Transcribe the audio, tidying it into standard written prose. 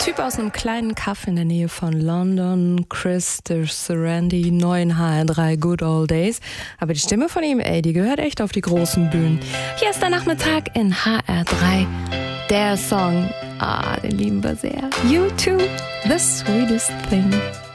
Typ aus einem kleinen Kaff in der Nähe von London, Chris de Sarandi, neu in HR3 Good Old Days. Aber die Stimme von ihm, die gehört echt auf die großen Bühnen. Hier ist der Nachmittag in HR3. Der Song, den lieben wir sehr. U2, The Sweetest Thing.